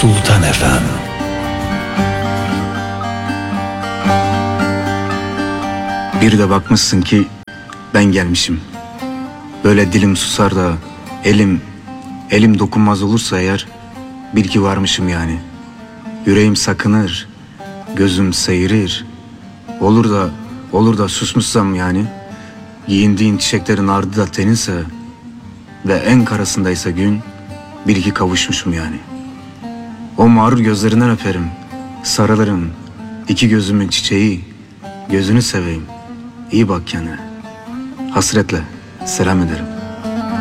Sultan FM. Bir de bakmışsın ki ben gelmişim. Böyle dilim susar da elim dokunmaz olursa eğer bil ki varmışım yani. Yüreğim sakınır, gözüm seyirir. Olur da susmuşsam yani. Giyindiğin çiçeklerin ardı da teninse ve en karasındaysa gün, bil ki kavuşmuşum yani. O mağrur gözlerinden öperim, sarılırım. İki gözümün çiçeği, gözünü seveyim. İyi bak kendine. Hasretle selam ederim.